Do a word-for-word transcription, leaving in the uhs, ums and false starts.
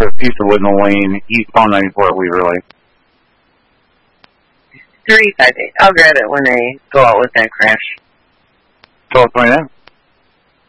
a piece of wood in the lane, East Palm ninety-four at Weaver Lake. three five eight. I'll grab it when I go out with that crash. twelve twenty-nine.